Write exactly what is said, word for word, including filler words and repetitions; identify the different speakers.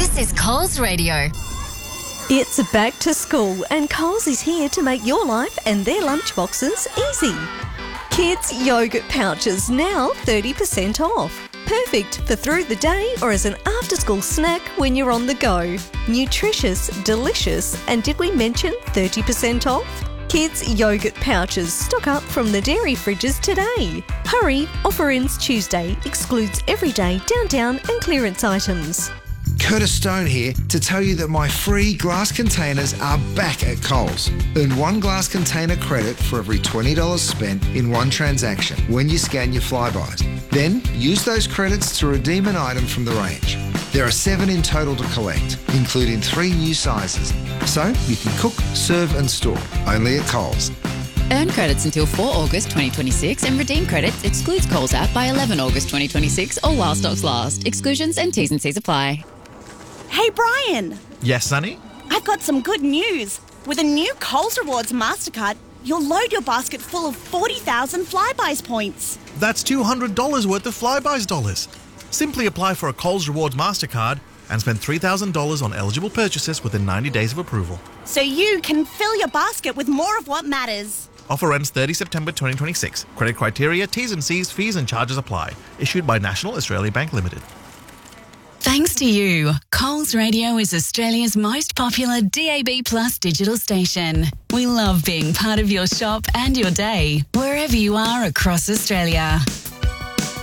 Speaker 1: This is Coles Radio.
Speaker 2: It's back to school and Coles is here to make your life and their lunchboxes easy. Kids yogurt pouches now thirty percent off. Perfect for through the day or as an after-school snack when you're on the go. Nutritious, delicious, and did we mention thirty percent off? Kids yogurt pouches stock up from the dairy fridges today. Hurry, offer ends Tuesday, excludes everyday, down, down and clearance items.
Speaker 3: Curtis Stone here to tell you that my free glass containers are back at Coles. Earn one glass container credit for every twenty dollars spent in one transaction when you scan your Flybys. Then use those credits to redeem an item from the range. There are seven in total to collect, including three new sizes. So you can cook, serve and store, only at Coles.
Speaker 4: Earn credits until the fourth of August twenty twenty-six and redeem credits excludes Coles app by the eleventh of August twenty twenty-six or while stocks last. Exclusions and T's and C's apply.
Speaker 5: Hey, Brian.
Speaker 6: Yes, Sonny?
Speaker 5: I've got some good news. With a new Coles Rewards MasterCard, you'll load your basket full of forty thousand Flybuys points.
Speaker 6: That's two hundred dollars worth of Flybuys dollars. Simply apply for a Coles Rewards MasterCard and spend three thousand dollars on eligible purchases within ninety days of approval.
Speaker 5: So you can fill your basket with more of what matters.
Speaker 6: Offer ends thirtieth of September twenty twenty-six. Credit criteria, T's and C's, fees and charges apply. Issued by National Australia Bank Limited.
Speaker 7: Thanks to you, Coles Radio is Australia's most popular D A B Plus digital station. We love being part of your shop and your day, wherever you are across Australia.